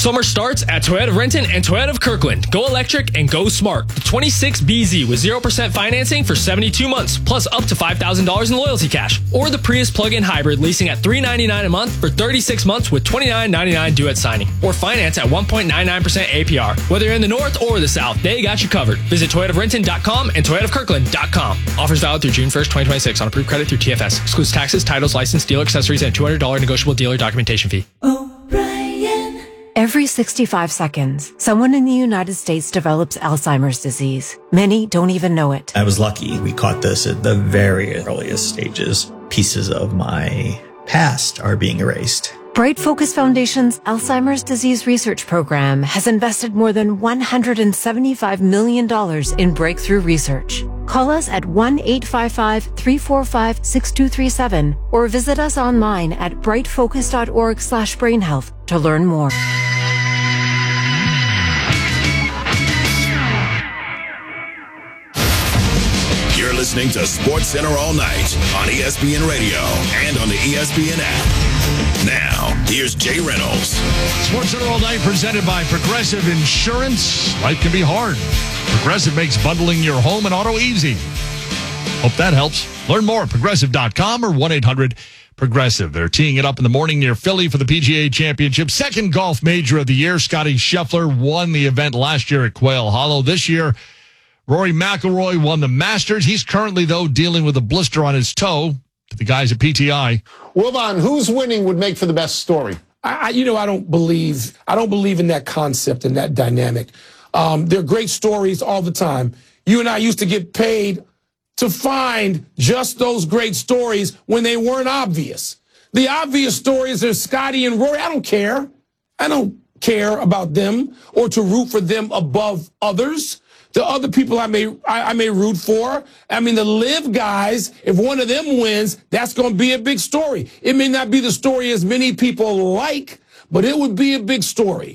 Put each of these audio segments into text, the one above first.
Summer starts at Toyota of Renton and Toyota of Kirkland. Go electric and go smart. The 26BZ with 0% financing for 72 months, plus up to $5,000 in loyalty cash. Or the Prius plug-in hybrid leasing at $399 a month for 36 months with $29.99 due at signing. Or finance at 1.99% APR. Whether you're in the north or the south, they got you covered. Visit ToyotaofRenton.com and ToyotaofKirkland.com. Offers valid through June 1st, 2026 on approved credit through TFS. Excludes taxes, titles, license, dealer accessories, and $200 negotiable dealer documentation fee. Every 65 seconds, someone in the United States develops Alzheimer's disease. Many don't even know it. I was lucky. We caught this at the very earliest stages. Pieces of my past are being erased. Bright Focus Foundation's Alzheimer's Disease Research Program has invested more than $175 million in breakthrough research. Call us at 1-855-345-6237 or visit us online at brightfocus.org/brainhealth to learn more. You're listening to SportsCenter all night on ESPN Radio and on the ESPN app. Now, here's Jay Reynolds. SportsCenter all night presented by Progressive Insurance. Life can be hard. Progressive makes bundling your home and auto easy. Hope that helps. Learn more at Progressive.com or 1-800-PROGRESSIVE. They're teeing it up in the morning near Philly for the PGA Championship. Second golf major of the year. Scotty Scheffler won the event last year at Quail Hollow. This year, Rory McIlroy won the Masters. He's currently, though, dealing with a blister on his toe. To the guys at PTI. Wilbon, who's winning would make for the best story? I don't believe in that concept and that dynamic. They're great stories all the time. You and I used to get paid to find just those great stories when they weren't obvious. The obvious stories are Scotty and Rory. I don't care. I don't care about them or to root for them above others. The other people I may root for. I mean, the live guys, if one of them wins, that's going to be a big story. It may not be the story as many people like, but it would be a big story.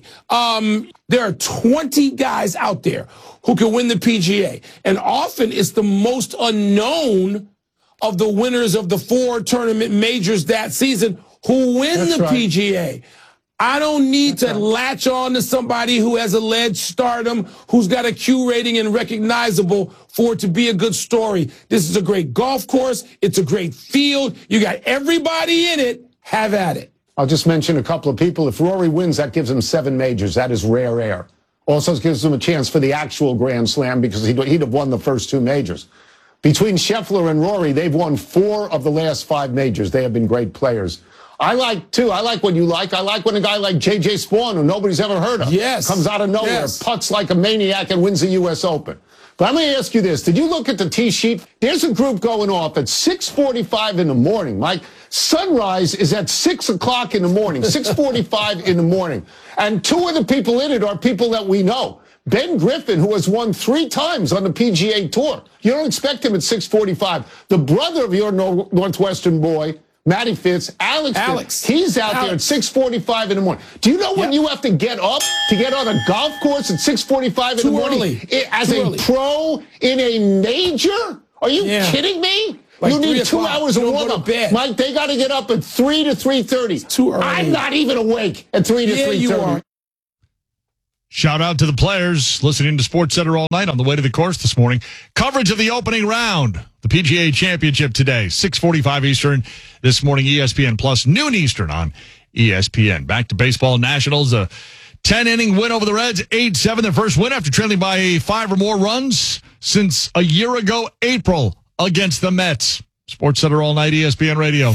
There are 20 guys out there who can win the PGA. And often it's the most unknown of the winners of the 4 tournament majors that season who win the PGA. I don't need to latch on to somebody who has alleged stardom, who's got a Q rating and recognizable for it to be a good story. This is a great golf course. It's a great field. You got everybody in it. Have at it. I'll just mention a couple of people. If Rory wins, that gives him 7 majors. That is rare air. Also gives him a chance for the actual Grand Slam because he'd have won the first 2 majors. Between Scheffler and Rory, they've won 4 of the last 5 majors. They have been great players. I like what you like. I like when a guy like J.J. Spawn, who nobody's ever heard of, comes out of nowhere, puts like a maniac and wins the U.S. Open. But I'm going to ask you this. Did you look at the tee sheet? There's a group going off at 6:45 in the morning, Mike. Sunrise is at 6 o'clock in the morning, 6:45 in the morning. And 2 of the people in it are people that we know. Ben Griffin, who has won 3 times on the PGA Tour. You don't expect him at 6:45. The brother of your Northwestern boy, Matty Fitz, Alex, he's out there at 6:45 in the morning. Do you know when you have to get up to get on a golf course at 6:45 in the morning? As a pro in a major? Are you kidding me? Like you need 2 hours of warm-up. Mike, they got to get up at 3 to 3:30. Too early. I'm not even awake at 3 to 3:30. You are. Shout out to the players listening to SportsCenter all night on the way to the course this morning. Coverage of the opening round, the PGA Championship today, 6:45 Eastern this morning, ESPN Plus, noon Eastern on ESPN. Back to baseball. Nationals, a 10-inning win over the Reds, 8-7, their first win after trailing by 5 or more runs since a year ago, April, against the Mets. SportsCenter all night, ESPN Radio.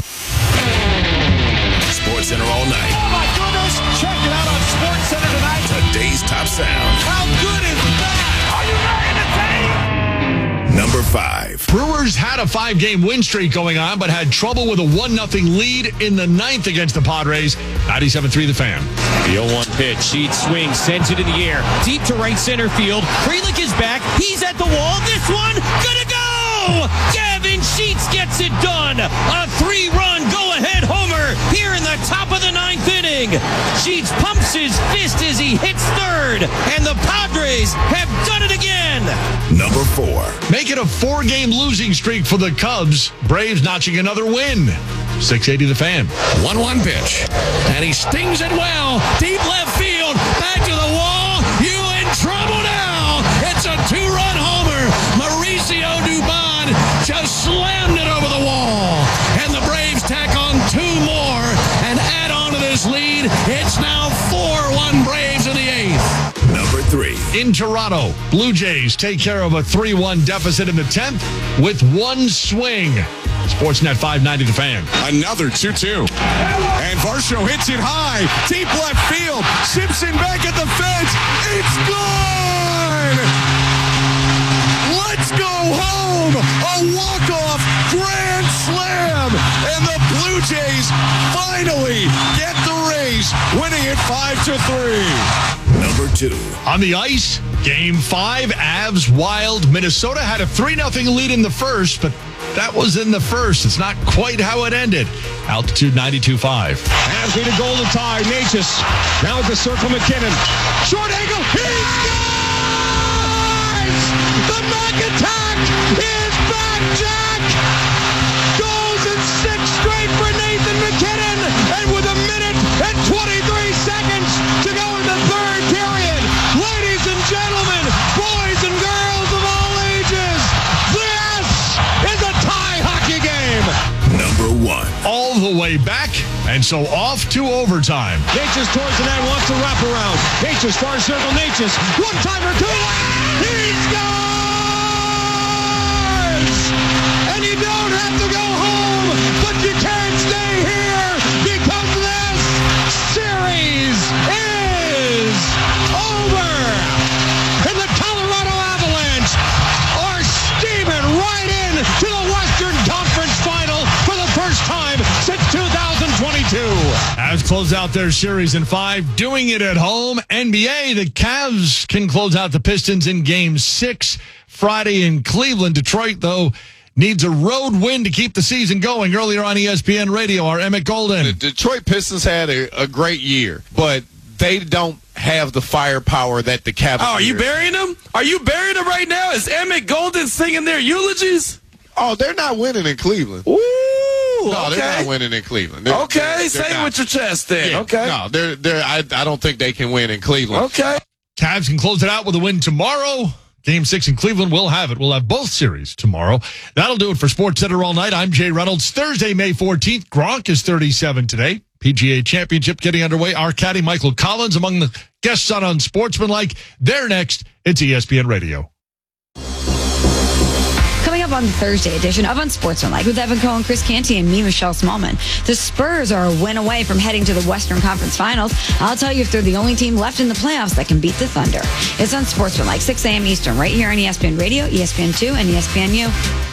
SportsCenter all night. Oh my goodness! Check it out on SportsCenter tonight. Today's top sound. How good is that? Are you ready to take? Number 5. Brewers had a 5-game win streak going on, but had trouble with a 1-0 lead in the 9th against the Padres. 97-3 the Fan. The 0-1 pitch. Sheets swings, sends it in the air. Deep to right center field. Frelick is back. He's at the wall. This one, gonna go! Gavin Sheets gets it done. A 3-run go-ahead homer here in the top of the 9th inning. Sheets pumps his fist as he hits third, and the Padres have done it again. Number 4. Make it a 4-game losing streak for the Cubs. Braves notching another win. 680 The Fan. 1-1 pitch. And he stings it well. Deep left field. Back to the wall. You in trouble now. It's a 2-run homer. Mauricio Dubon just slammed it over the wall. And the Braves tack on 2 more and add on to this lead. It's now 4-1 Braves in the 8th. Number 3. In Toronto, Blue Jays take care of a 3-1 deficit in the 10th with 1 swing. Sportsnet 590 The Fan. Another 2-2. And Varsho hits it high. Deep left field. Simpson back at the fence. It's gone! Let's go home! A walk-off grand slam! And the Blue Jays finally get the race, winning it 5-3. Number 2. On the ice, Game 5, Avs Wild. Minnesota had a 3-0 lead in the first, but that was in the first. It's not quite how it ended. Altitude 92.5. Avs need a goal to tie. Natchez now at the circle. McKinnon. Short angle. He scores! The back attack is back, Jack! Goals in 6 straight for Nathan McKinnon. And with 1 minute and 23 seconds to go in the 3rd period. Ladies and gentlemen, boys and girls of all ages, this is a tie hockey game. Number 1. All the way back, and so off to overtime. Natchez towards the net, wants to wrap around. Natchez, far circle, Natchez. 1-timer, 2. He scores! And you don't have to go home, but you can't stay here because this series is over. And the Colorado Avalanche are steaming right in to the Western Conference Final for the first time since 2022. Avs close out their series in 5, doing it at home. NBA, the Cavs can close out the Pistons in Game 6 Friday in Cleveland. Detroit, though, needs a road win to keep the season going. Earlier on ESPN Radio, our Emmett Golden. The Detroit Pistons had a great year, but they don't have the firepower that the Cavaliers. Oh, are you burying them? Are you burying them right now? Is Emmett Golden singing their eulogies? Oh, they're not winning in Cleveland. Ooh, no, okay. they're not winning in Cleveland. Say it with your chest then. Yeah, okay. No, I don't think they can win in Cleveland. Okay. Cavs can close it out with a win tomorrow. Game 6 in Cleveland, we'll have it. We'll have both series tomorrow. That'll do it for SportsCenter All Night. I'm Jay Reynolds. Thursday, May 14th, Gronk is 37 today. PGA Championship getting underway. Our caddy, Michael Collins, among the guests on Unsportsmanlike. They're next. It's ESPN Radio. Coming up on the Thursday edition of Unsportsmanlike with Evan Cohen, Chris Canty, and me, Michelle Smallman. The Spurs are a win away from heading to the Western Conference Finals. I'll tell you if they're the only team left in the playoffs that can beat the Thunder. It's Unsportsmanlike, 6 a.m. Eastern, right here on ESPN Radio, ESPN2, and ESPNU.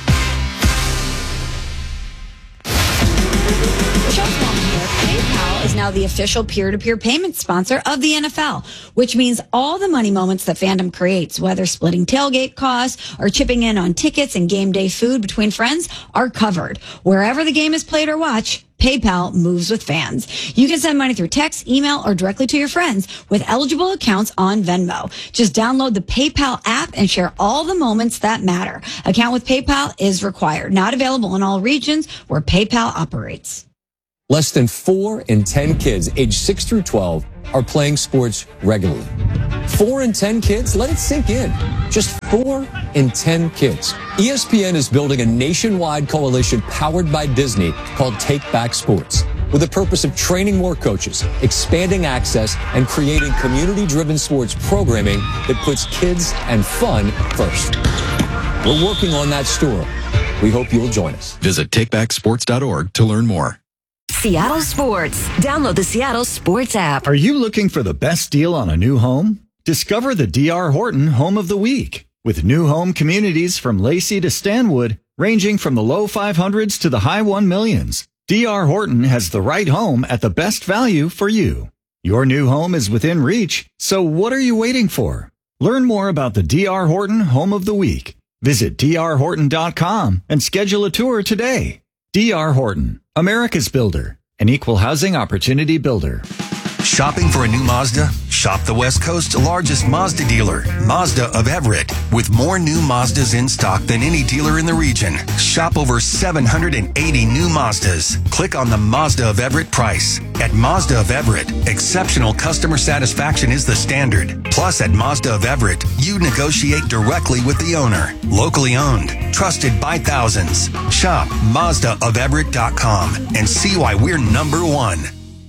Michelle Smallman here. PayPal is now the official peer-to-peer payment sponsor of the NFL, which means all the money moments that fandom creates, whether splitting tailgate costs or chipping in on tickets and game day food between friends, are covered. Wherever the game is played or watched, PayPal moves with fans. You can send money through text, email, or directly to your friends with eligible accounts on Venmo. Just download the PayPal app and share all the moments that matter. Account with PayPal is required. Not available in all regions where PayPal operates. Less than 4 in 10 kids aged 6 through 12 are playing sports regularly. 4 in 10 kids? Let it sink in. Just 4 in 10 kids. ESPN is building a nationwide coalition powered by Disney called Take Back Sports, with the purpose of training more coaches, expanding access, and creating community-driven sports programming that puts kids and fun first. We're working on that story. We hope you'll join us. Visit takebacksports.org to learn more. Seattle Sports. Download the Seattle Sports app. Are you looking for the best deal on a new home? Discover the D.R. Horton Home of the Week. With new home communities from Lacey to Stanwood, ranging from the low 500s to the high 1 millions, D.R. Horton has the right home at the best value for you. Your new home is within reach, so what are you waiting for? Learn more about the D.R. Horton Home of the Week. Visit drhorton.com and schedule a tour today. D.R. Horton, America's builder, an equal housing opportunity builder. Shopping for a new Mazda? Shop the West Coast's largest Mazda dealer, Mazda of Everett, with more new Mazdas in stock than any dealer in the region. Shop over 780 new Mazdas. Click on the Mazda of Everett price. At Mazda of Everett, exceptional customer satisfaction is the standard. Plus, at Mazda of Everett, you negotiate directly with the owner. Locally owned, trusted by thousands. Shop MazdaofEverett.com and see why we're number one.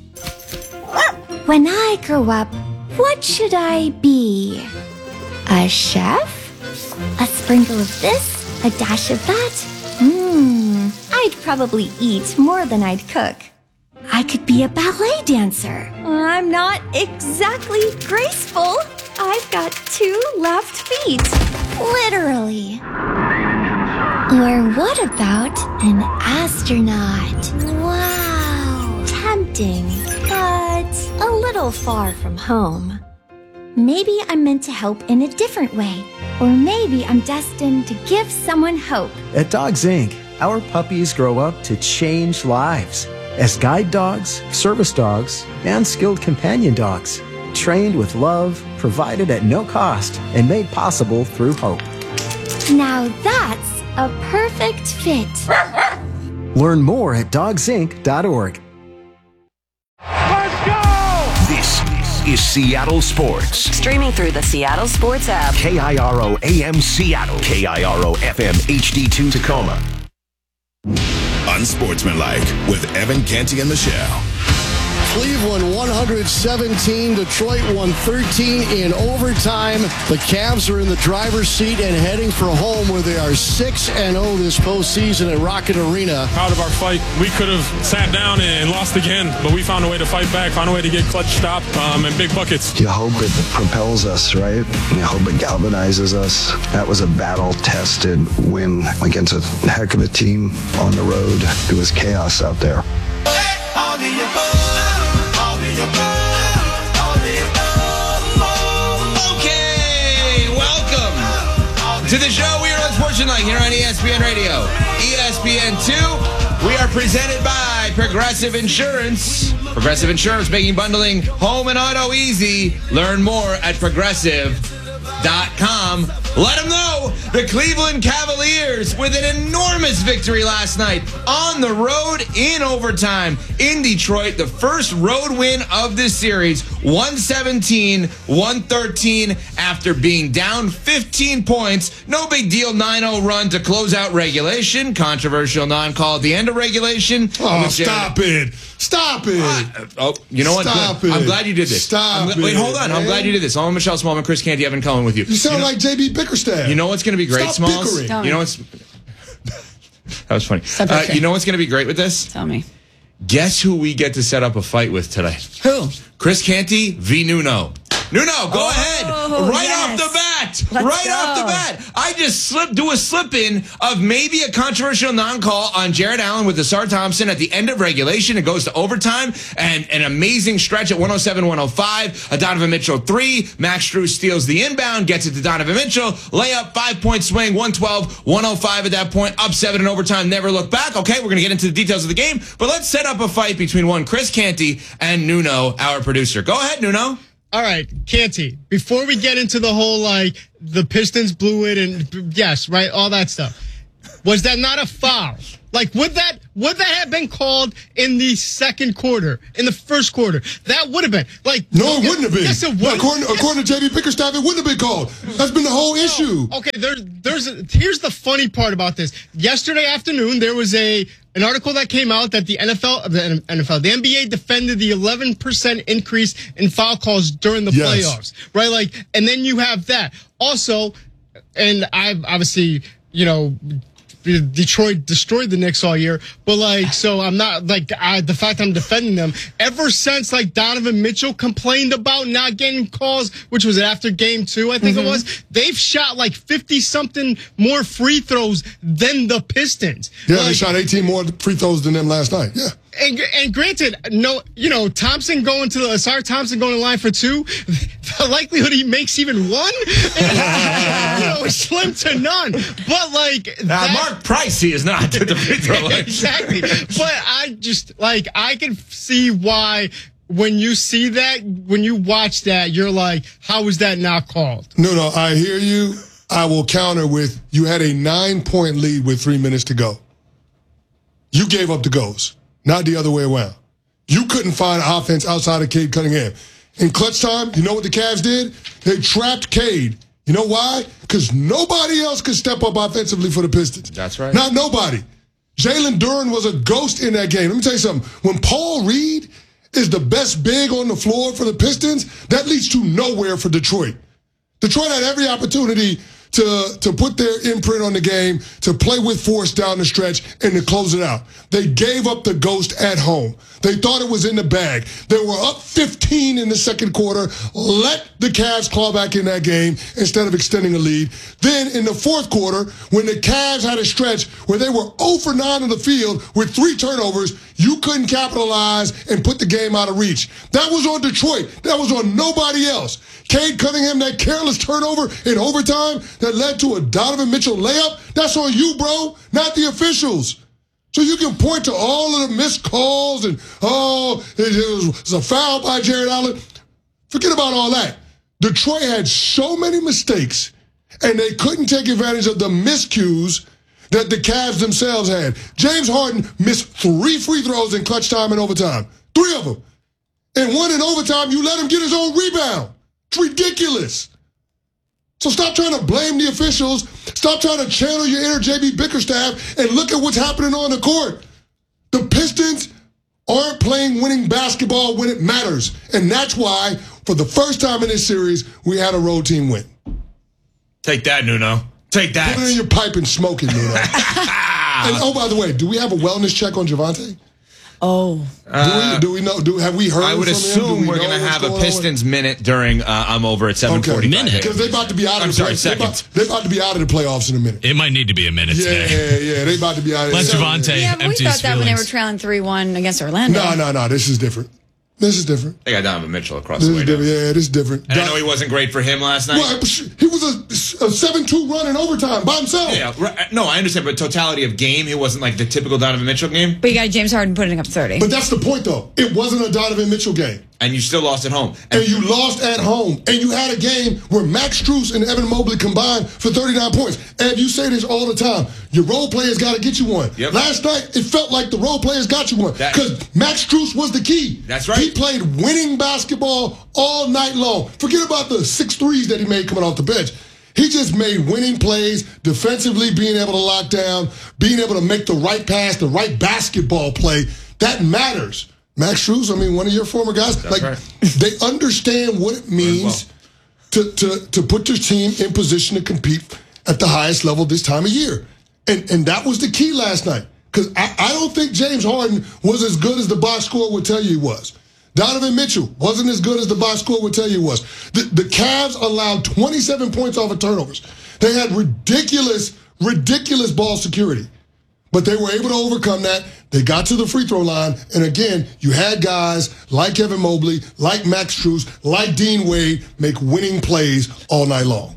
When I grow up, what should I be? A chef? A sprinkle of this? A dash of that? I'd probably eat more than I'd cook. I could be a ballet dancer. I'm not exactly graceful. I've got 2 left feet. Literally. Or what about an astronaut? Wow. Tempting, but a little far from home. Maybe I'm meant to help in a different way. Or maybe I'm destined to give someone hope. At Dogs Inc., our puppies grow up to change lives as guide dogs, service dogs, and skilled companion dogs, trained with love, provided at no cost, and made possible through hope. Now that's a perfect fit. Learn more at dogsinc.org. Let's go! This is Seattle Sports. Streaming through the Seattle Sports app. KIRO AM Seattle. KIRO FM HD2 Tacoma. Unsportsmanlike with Evan Canty and Michelle. Cleveland 117, Detroit 113 in overtime. The Cavs are in the driver's seat and heading for home where they are 6-0 this postseason at Rocket Arena. Proud of our fight. We could have sat down and lost again, but we found a way to fight back, found a way to get clutch stop and big buckets. You hope it propels us, right? You hope it galvanizes us. That was a battle-tested win against a heck of a team on the road. It was chaos out there. Okay, welcome to the show. We are on Sportsmanlike here on ESPN Radio. ESPN2. We are presented by Progressive Insurance. Progressive Insurance, making bundling home and auto easy. Learn more at progressive.com. Let them know the Cleveland Cavaliers with an enormous victory last night on the road in overtime in Detroit. The first road win of this series, 117-113 after being down 15 points. No big deal, 9-0 run to close out regulation. Controversial non-call at the end of regulation. Oh, stop it. Stop it. You know what? Stop Good. it. I'm glad you did this. Stop it. Wait, hold on. I'm glad you did this. I'm Michelle Smallman, Chris Canty, Evan Cohen with you. You sound like J.B. Bickerstaff. You know what's going to be great, Stop Smalls? bickering. You know what's... That was funny. You know what's going to be great with this? Tell me. Guess who we get to set up a fight with today? Who? Chris Canty v. Nuno. Nuno, go ahead. Right yes. off the bat. Let's go. Off the bat. I just do a slip-in of maybe a controversial non-call on Jared Allen with Asar Thompson at the end of regulation. It goes to overtime and an amazing stretch at 107-105. A Donovan Mitchell 3. Max Strus steals the inbound, gets it to Donovan Mitchell. Layup, 5-point swing, 112-105 at that point. Up 7 in overtime, never look back. Okay, we're going to get into the details of the game, but let's set up a fight between one Chris Canty and Nuno, our producer. Go ahead, Nuno. All right, Canty, before we get into the whole, the Pistons blew it and, yes, right, all that stuff, was that not a foul? Would that have been called in the second quarter, in the first quarter? That would have been. No, it wouldn't have been. Yes, it would. According to J.B. Bickerstaff, it wouldn't have been called. That's been the whole issue. Okay, here's the funny part about this. Yesterday afternoon, there was an article that came out that the NBA defended the 11% increase in foul calls during the playoffs, right? And then you have that. Also, and I've obviously, Detroit destroyed the Knicks all year, but so I'm not the fact I'm defending them ever since Donovan Mitchell complained about not getting calls, which was after game 2, I think it was. They've shot 50 something more free throws than the Pistons. Yeah, they shot 18 more free throws than them last night. Yeah. And granted, Asar Thompson going to the line for 2, the likelihood he makes even 1, is slim to none. But Mark Price, he is not at the free throw line. Exactly. But I just I can see why when you see that, when you watch that, you're like, how is that not called? No, I hear you. I will counter with, you had a 9-point lead with 3 minutes to go. You gave up the goals, not the other way around. You couldn't find offense outside of Cade Cunningham. In clutch time, you know what the Cavs did? They trapped Cade. You know why? Because nobody else could step up offensively for the Pistons. That's right. Not nobody. Jalen Duren was a ghost in that game. Let me tell you something. When Paul Reed is the best big on the floor for the Pistons, that leads to nowhere for Detroit. Detroit had every opportunity to put their imprint on the game, to play with force down the stretch, and to close it out. They gave up the ghost at home. They thought it was in the bag. They were up 15 in the second quarter, let the Cavs claw back in that game instead of extending a lead. Then in the fourth quarter, when the Cavs had a stretch where they were 0 for 9 on the field with 3 turnovers, you couldn't capitalize and put the game out of reach. That was on Detroit. That was on nobody else. Cade Cunningham, that careless turnover in overtime that led to a Donovan Mitchell layup, that's on you, bro, not the officials. So you can point to all of the missed calls and, it was a foul by Jared Allen. Forget about all that. Detroit had so many mistakes, and they couldn't take advantage of the miscues that the Cavs themselves had. James Harden missed 3 free throws in clutch time and overtime. 3 of them. And 1 in overtime, you let him get his own rebound. It's ridiculous. So stop trying to blame the officials. Stop trying to channel your inner J.B. Bickerstaff and look at what's happening on the court. The Pistons aren't playing winning basketball when it matters. And that's why, for the first time in this series, we had a road team win. Take that, Nuno. Take that. Put it in your pipe and smoke it, Nuno. And, oh, by the way, do we have a wellness check on Javante? Oh. Do we know? Have we heard? I would assume we're going to have a Pistons minute during I'm over at 7:45. Minute? Because they're about to be out of the second. They're about to be out of the playoffs in a minute. It might need to be a minute today. Yeah, they're about to be out of the Let Javante Yeah, we thought that when they were trailing 3-1 against Orlando. No. This is different. This is different. They got Donovan Mitchell across This the way. is different. Yeah, this is different. And I know he wasn't great for him last night. Well, he was a 7-2 run in overtime by himself. Yeah, no, I understand, but totality of game, he wasn't like the typical Donovan Mitchell game. But you got James Harden putting up 30. But that's the point, though. It wasn't a Donovan Mitchell game. And you still lost at home. And you lost at home. And you had a game where Max Strus and Evan Mobley combined for 39 points. And you say this all the time. Your role players got to get you one. Yep. Last night, it felt like the role players got you one. Because Max Strus was the key. That's right. He played winning basketball all night long. Forget about the 6 threes that he made coming off the bench. He just made winning plays, defensively being able to lock down, being able to make the right pass, the right basketball play. That matters. Max Strus, one of your former guys, That's right. They understand what it means to put your team in position to compete at the highest level this time of year. And that was the key last night. Because I don't think James Harden was as good as the box score would tell you he was. Donovan Mitchell wasn't as good as the box score would tell you he was. The Cavs allowed 27 points off of turnovers. They had ridiculous ball security. But they were able to overcome that. They got to the free throw line. And again, you had guys like Evan Mobley, like Max Strus, like Dean Wade make winning plays all night long.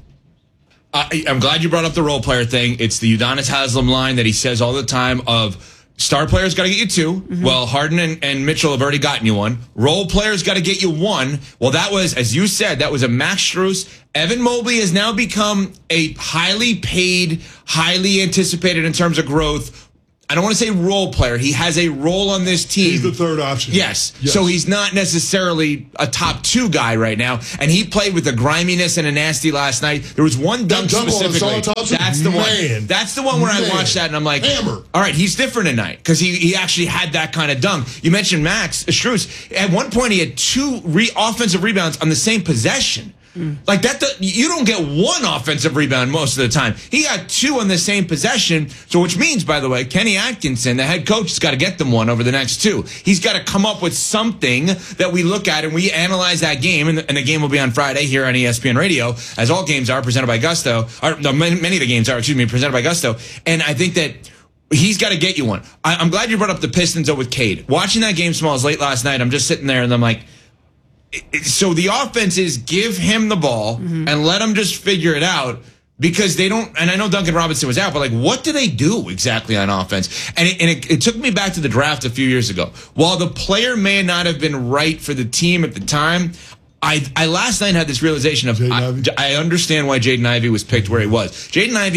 I'm glad you brought up the role player thing. It's the Udonis Haslem line that he says all the time of star players got to get you 2. Mm-hmm. Well, Harden and Mitchell have already gotten you 1. Role players got to get you 1. Well, that was, as you said, that was a Max Strus. Evan Mobley has now become a highly paid, highly anticipated in terms of growth. I don't want to say role player. He has a role on this team. He's the third option. Yes. So he's not necessarily a top 2 guy right now. And he played with a griminess and a nasty last night. There was one dunk specifically. That's the one. That's the one where I watched that and I'm like, hammer. All right, he's different tonight because he actually had that kind of dunk. You mentioned Max Strus. At one point, he had 2 offensive rebounds on the same possession. Like that, you don't get 1 offensive rebound most of the time. He got 2 on the same possession. So, which means, by the way, Kenny Atkinson, the head coach, has got to get them 1 over the next 2. He's got to come up with something that we look at and we analyze that game. And the game will be on Friday here on ESPN Radio, as all games are presented by Gusto. Many of the games are, presented by Gusto. And I think that he's got to get you 1. I'm glad you brought up the Pistons though with Cade. Watching that game Smalls late last night, I'm just sitting there and I'm like, so the offense is give him the ball and let him just figure it out. Because they don't, and I know Duncan Robinson was out, but like, what do they do exactly on offense? And it took me back to the draft a few years ago. While the player may not have been right for the team at the time, I last night had this realization of I understand why Jaden Ivey was picked where he was. Jaden Ivey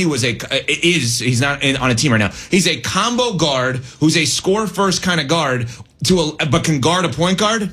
he's not on a team right now. He's a combo guard who's a score first kind of guard but can guard a point guard.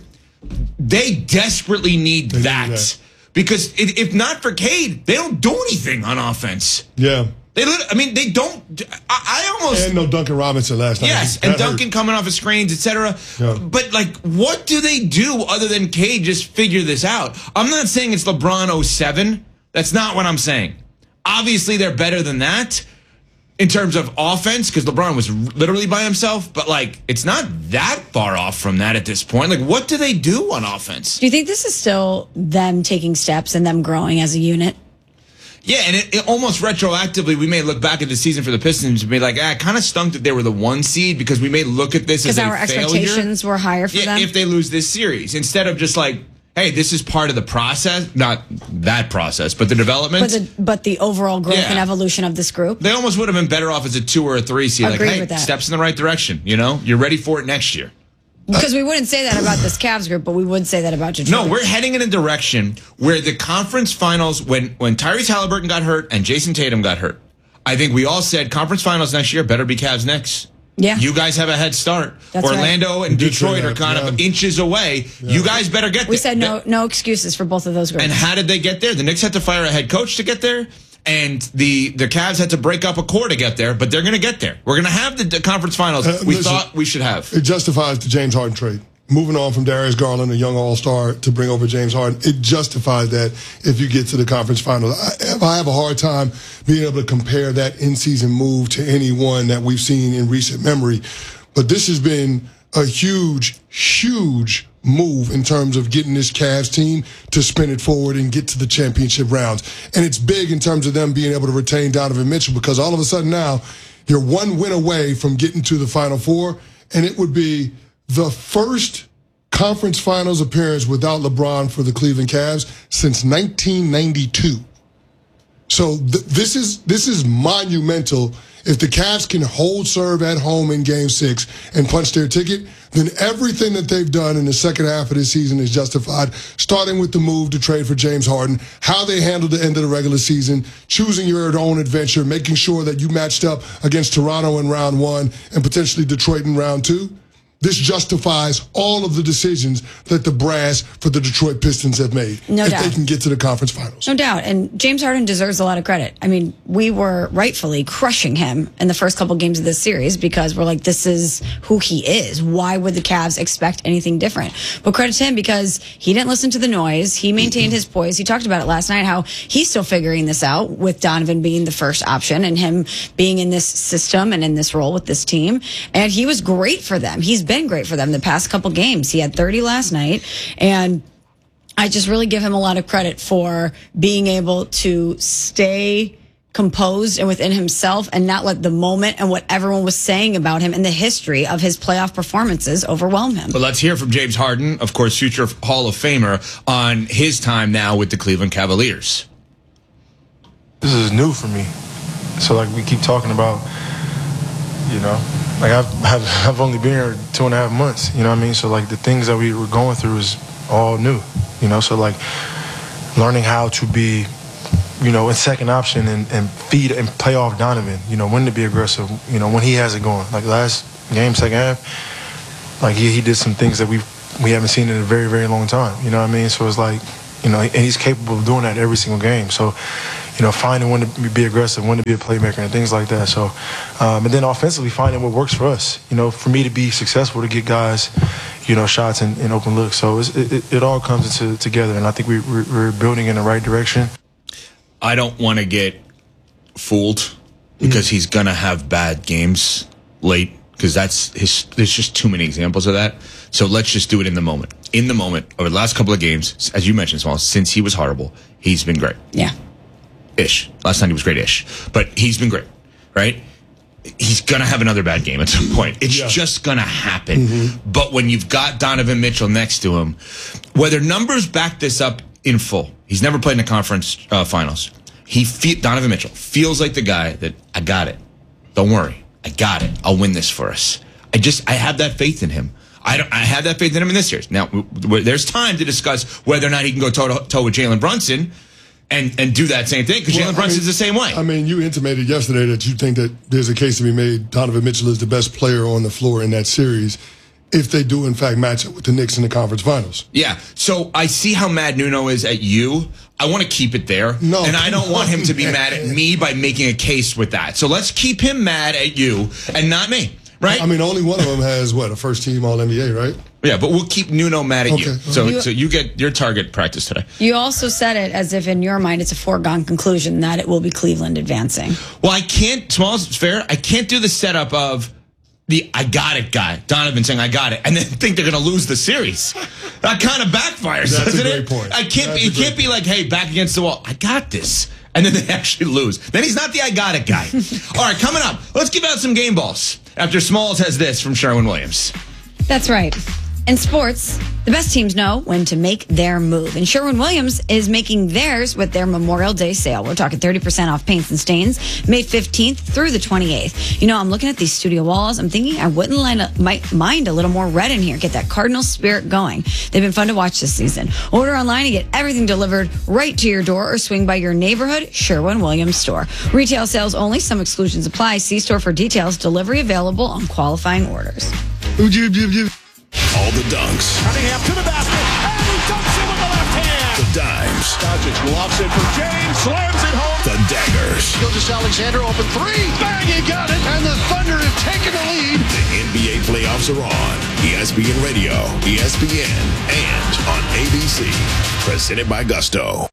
They desperately need that. Because if not for Cade, they don't do anything on offense. Yeah. They don't. I almost. And no Duncan Robinson last night. Yes, and Duncan coming off of screens, etc. Yeah. But, like, what do they do other than Cade just figure this out? I'm not saying it's LeBron 07. That's not what I'm saying. Obviously, they're better than that in terms of offense, because LeBron was literally by himself, but like it's not that far off from that at this point. Like, what do they do on offense? Do you think this is still them taking steps and them growing as a unit? Yeah, and it almost retroactively, we may look back at the season for the Pistons and be like, it kind of stunk that they were the 1 seed, because we may look at this as a failure. Because our expectations were higher for them? If they lose this series, instead of just like, hey, this is part of the process, not that process, but the development. But the overall growth and evolution of this group. They almost would have been better off as a 2 or a 3 seed. Agreed like, hey, with that. Steps in the right direction. You're ready for it next year. Because we wouldn't say that about this Cavs group, but we would say that about Detroit. No, we're heading in a direction where the conference finals, when Tyrese Halliburton got hurt and Jason Tatum got hurt, I think we all said conference finals next year better be Cavs next. Yeah. You guys have a head start. That's Orlando right. and Detroit are kind of inches away. Yeah. You guys better get there. We said no excuses for both of those groups. And how did they get there? The Knicks had to fire a head coach to get there. And the Cavs had to break up a core to get there, but they're going to get there. We're going to have the conference finals we thought we should have. It justifies the James Harden trade. Moving on from Darius Garland, a young all-star, to bring over James Harden, it justifies that if you get to the conference finals. I have a hard time being able to compare that in-season move to any one that we've seen in recent memory. But this has been a huge, huge move in terms of getting this Cavs team to spin it forward and get to the championship rounds. And it's big in terms of them being able to retain Donovan Mitchell, because all of a sudden now you're 1 win away from getting to the Final Four, and it would be the first conference finals appearance without LeBron for the Cleveland Cavs since 1992. So this is monumental. If the Cavs can hold serve at home in Game 6 and punch their ticket, then everything that they've done in the second half of this season is justified, starting with the move to trade for James Harden, how they handled the end of the regular season, choosing your own adventure, making sure that you matched up against Toronto in round 1 and potentially Detroit in round 2. This justifies all of the decisions that the brass for the Detroit Pistons have made if they can get to the conference finals. No doubt. And James Harden deserves a lot of credit. I mean, we were rightfully crushing him in the first couple games of this series because we're like, this is who he is. Why would the Cavs expect anything different? But credit to him because he didn't listen to the noise. He maintained his poise. He talked about it last night, how he's still figuring this out with Donovan being the first option and him being in this system and in this role with this team. And he was great for them. He's been great for them the past couple games. He had 30 last night, and I just really give him a lot of credit for being able to stay composed and within himself and not let the moment and what everyone was saying about him and the history of his playoff performances overwhelm him. But let's hear from James Harden, of course, future Hall of Famer, on his time now with the Cleveland Cavaliers. This is new for me. So, like we keep talking about, like I've only been here 2.5 months, you know what I mean? So like the things that we were going through is all new, so like learning how to be, in second option and feed and play off Donovan, when to be aggressive, when he has it going. Like last game, second half, like he did some things that we haven't seen in a very, very long time, you know what I mean? So it's like, and he's capable of doing that every single game. So, finding when to be aggressive, when to be a playmaker, and things like that. So, and then offensively, finding what works for us. For me to be successful, to get guys, shots and open looks. So it all comes together, and I think we're building in the right direction. I don't want to get fooled because he's gonna have bad games late because there's just too many examples of that. So let's just do it in the moment. In the moment, over the last couple of games, as you mentioned, Small, since he was horrible, he's been great. Yeah. Ish. Last night he was great-ish. But he's been great, right? He's going to have another bad game at some point. It's just going to happen. Mm-hmm. But when you've got Donovan Mitchell next to him, whether numbers back this up in full, he's never played in the conference finals. Donovan Mitchell feels like the guy that, I got it. Don't worry. I got it. I'll win this for us. I have that faith in him. I have that faith in him in this series. Now, there's time to discuss whether or not he can go toe-to-toe with Jalen Brunson and do that same thing, because Jalen Brunson's the same way. I mean, you intimated yesterday that you think that there's a case to be made Donovan Mitchell is the best player on the floor in that series if they do, in fact, match up with the Knicks in the conference finals. Yeah, so I see how mad Nuno is at you. I want to keep it there. No, and I don't want him to be mad at me by making a case with that. So let's keep him mad at you and not me, right? I mean, only one of them has, a first-team All-NBA, right? Yeah, but we'll keep Nuno mad at you. So you get your target practice today. You also said it as if in your mind it's a foregone conclusion that it will be Cleveland advancing. Well, I can't, Smalls, it's fair, I can't do the setup of the I got it guy, Donovan saying I got it, and then think they're going to lose the series. That kind of backfires, doesn't it? Point. It can't be like, hey, back against the wall, I got this. And then they actually lose. Then he's not the I got it guy. All right, coming up, let's give out some game balls after Smalls has this from Sherwin-Williams. That's right. In sports, the best teams know when to make their move. And Sherwin-Williams is making theirs with their Memorial Day sale. We're talking 30% off paints and stains, May 15th through the 28th. You know, I'm looking at these studio walls. I'm thinking I wouldn't mind a little more red in here. Get that Cardinal spirit going. They've been fun to watch this season. Order online and get everything delivered right to your door or swing by your neighborhood Sherwin-Williams store. Retail sales only. Some exclusions apply. See store for details. Delivery available on qualifying orders. All the dunks. Cunningham to the basket, and he dunks it with the left hand. The dimes. Doncic lofts it for James, slams it home. The daggers. Gilgeous-Alexander open three, bang, he got it, and the Thunder have taken the lead. The NBA playoffs are on ESPN Radio, ESPN, and on ABC. Presented by Gusto.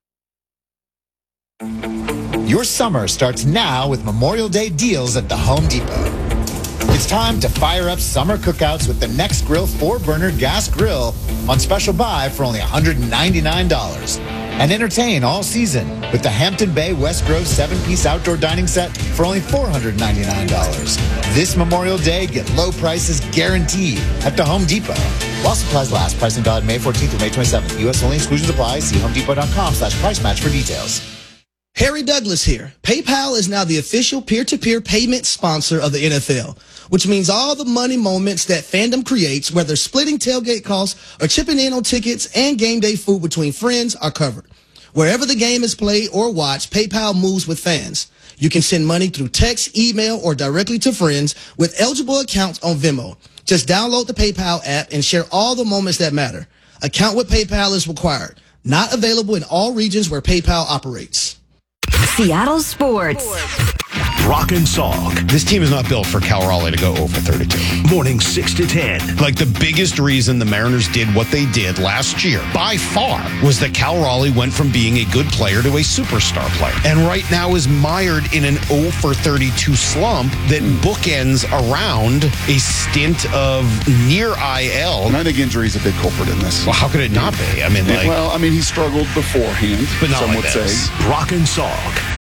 Your summer starts now with Memorial Day deals at the Home Depot. It's time to fire up summer cookouts with the Next Grill 4-burner gas grill on special buy for only $199. And entertain all season with the Hampton Bay West Grove 7-piece outdoor dining set for only $499. This Memorial Day, get low prices guaranteed at the Home Depot. While supplies last, pricing valid May 14th through May 27th. U.S. only, exclusions apply. See homedepot.com/price match for details. Harry Douglas here. PayPal is now the official peer-to-peer payment sponsor of the NFL, which means all the money moments that fandom creates, whether splitting tailgate costs or chipping in on tickets and game day food between friends, are covered. Wherever the game is played or watched, PayPal moves with fans. You can send money through text, email, or directly to friends with eligible accounts on Venmo. Just download the PayPal app and share all the moments that matter. Account with PayPal is required. Not available in all regions where PayPal operates. Seattle Sports. Brock and Salk. This team is not built for Cal Raleigh to go over 32. Morning 6 to 10. Like, the biggest reason the Mariners did what they did last year, by far, was that Cal Raleigh went from being a good player to a superstar player. And right now is mired in an 0 for 32 slump that bookends around a stint of near IL. And I think injury is a big culprit in this. Well, how could it not be? I mean, he struggled beforehand, but not some like would this. say. Brock and Salk.